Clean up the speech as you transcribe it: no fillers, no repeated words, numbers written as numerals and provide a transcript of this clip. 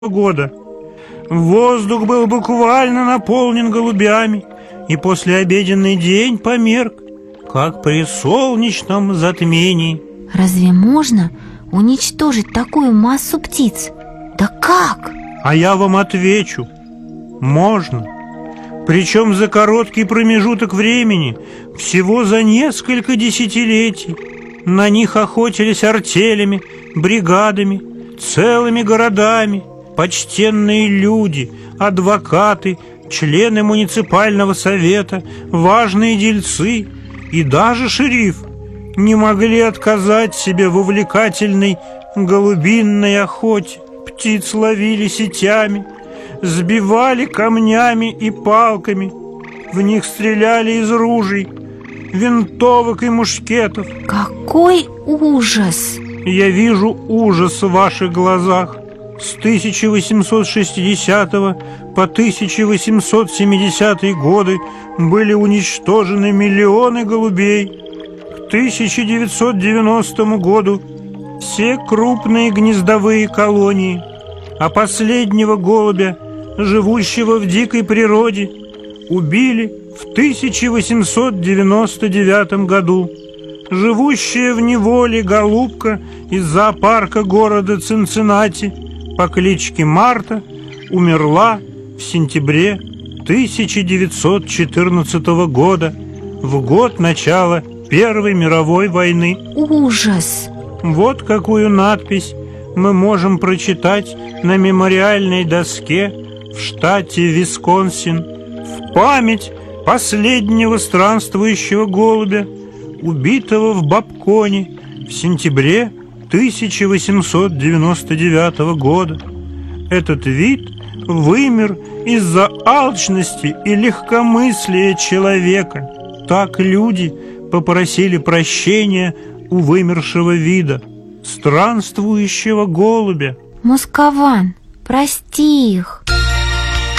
года. Воздух был буквально наполнен голубями, и послеобеденный день померк, как при солнечном затмении. Разве можно уничтожить такую массу птиц? Да как? А я вам отвечу: можно. Причем за короткий промежуток времени, всего за несколько десятилетий. На них охотились артелями, бригадами, целыми городами, почтенные люди, адвокаты, члены муниципального совета, важные дельцы и даже шериф не могли отказать себе в увлекательной голубиной охоте. Птиц ловили сетями, сбивали камнями и палками, в них стреляли из ружей, винтовок и мушкетов. Какой ужас! Я вижу ужас в ваших глазах. С 1860 по 1870 годы были уничтожены миллионы голубей. К 1990 году все крупные гнездовые колонии, а последнего голубя, живущего в дикой природе, убили в 1899 году. Живущая в неволе голубка из зоопарка города Цинциннати по кличке Марта умерла в сентябре 1914 года, в год начала Первой мировой войны. Ужас! Вот какую надпись мы можем прочитать на мемориальной доске в штате Висконсин в память последнего странствующего голубя, убитого в Бабконе в сентябре 1899 года. Этот вид вымер из-за алчности и легкомыслия человека. Так люди попросили прощения у вымершего вида, странствующего голубя. Москован, прости их.